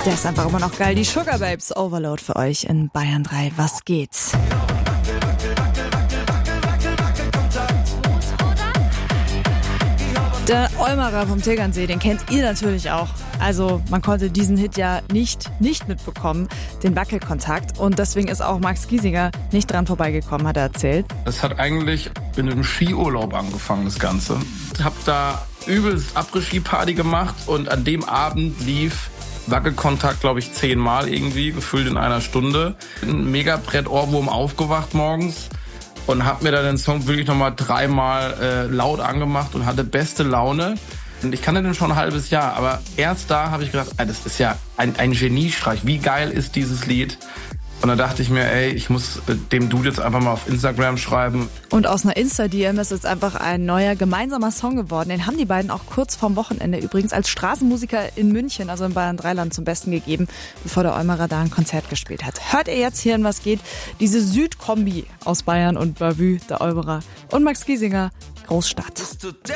Der ist einfach immer noch geil. Die Sugar Babes Overload für euch in Bayern 3. Was geht's? Der Eumerer vom Tegernsee, den kennt ihr natürlich auch. Also man konnte diesen Hit ja nicht mitbekommen, den Wackelkontakt. Und deswegen ist auch Max Giesinger nicht dran vorbeigekommen, hat er erzählt. Es hat eigentlich in einem Skiurlaub angefangen, das Ganze. Ich habe da übelst Après-Ski-Party gemacht und an dem Abend lief Wackelkontakt, glaube ich, 10-mal irgendwie, gefühlt in einer Stunde. Ein Mega-Brett-Ohrwurm aufgewacht morgens. Und hab mir dann den Song wirklich nochmal 3-mal laut angemacht und hatte beste Laune. Und ich kannte den schon ein halbes Jahr, aber erst da habe ich gedacht, das ist ja ein Geniestreich. Wie geil ist dieses Lied? Und dann dachte ich mir, ich muss dem Dude jetzt einfach mal auf Instagram schreiben. Und aus einer Insta-DM ist jetzt einfach ein neuer gemeinsamer Song geworden. Den haben die beiden auch kurz vorm Wochenende übrigens als Straßenmusiker in München, also in Bayern 3-Land, zum Besten gegeben, bevor der Eumerer da ein Konzert gespielt hat. Hört ihr jetzt hier in Was geht? Diese Südkombi aus Bayern und Bavü, der Eumerer und Max Giesinger, Großstadt.